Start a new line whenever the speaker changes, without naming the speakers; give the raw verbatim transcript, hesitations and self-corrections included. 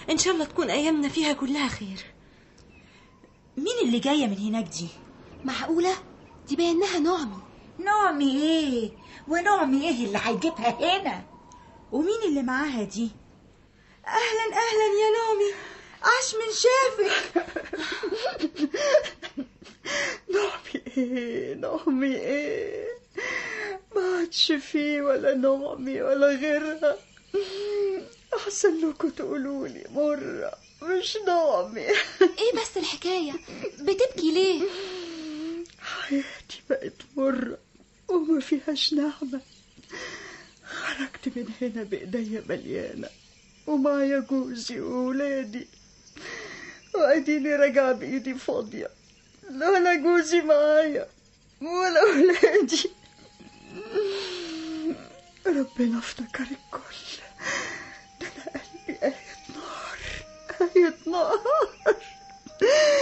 إن شاء الله تكون أيامنا فيها كلها خير.
مين اللي جاية من هناك دي؟
معقولة؟ دي بينها نعمي.
نعمي ايه ونعمي ايه اللي هيجيبها هنا؟ ومين اللي معاها دي؟
أهلا أهلا يا نعمي، عاش من شافك.
نعمي ايه نعمي ايه، ما عادش فيه ولا نعمي ولا غيرها. احسن لكم تقولوا لي مرة مش نعمي.
ايه بس الحكاية؟ بتبكي ليه؟
حياتي بقت مرة وما فيهاش نعمة. خرجت من هنا بإيديا مليانة ومعايا جوزي وولادي، وأديني راجعة بإيدي فاضية، لا ولا جوزي معايا ولا ولادي. ربنا افتكر الكل. ده أنا قلبي آية نار آية نار.